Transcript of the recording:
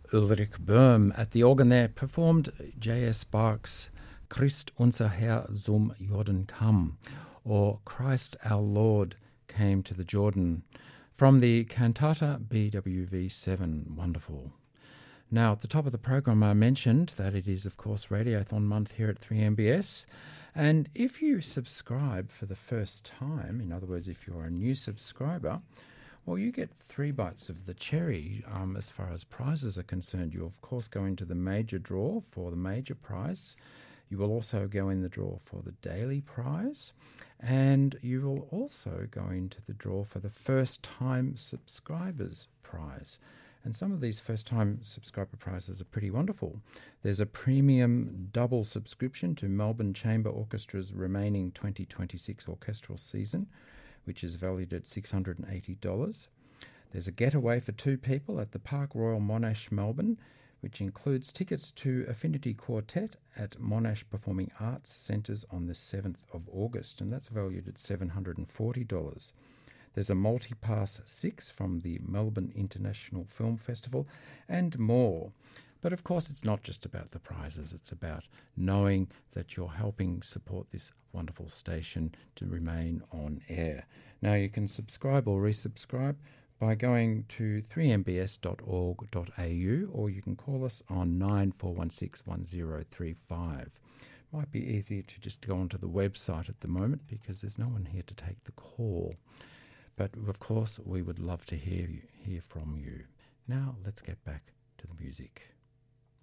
Ulrich Böhm at the organ there performed J.S. Bach's Christ unser Herr zum Jordan kam, or Christ our Lord came to the Jordan, from the cantata BWV 7. Wonderful. Now, at the top of the program, I mentioned that it is, of course, Radiothon month here at 3MBS. And if you subscribe for the first time, in other words, if you're a new subscriber, well, you get 3 bites of the cherry as far as prizes are concerned. You, of course, go into the major draw for the major prize. You will also go in the draw for the daily prize. And you will also go into the draw for the first-time subscribers prize. And some of these first-time subscriber prizes are pretty wonderful. There's a premium double subscription to Melbourne Chamber Orchestra's remaining 2026 orchestral season, which is valued at $680. There's a getaway for 2 people at the Park Royal Monash, Melbourne, which includes tickets to Affinity Quartet at Monash Performing Arts Centres on the 7th of August, and that's valued at $740. There's a multi-pass 6 from the Melbourne International Film Festival and more. But of course, it's not just about the prizes. It's about knowing that you're helping support this wonderful station to remain on air. Now, you can subscribe or resubscribe by going to 3mbs.org.au, or you can call us on 94161035. Might be easier to just go onto the website at the moment because there's no one here to take the call. But, of course, we would love to hear from you. Now, let's get back to the music.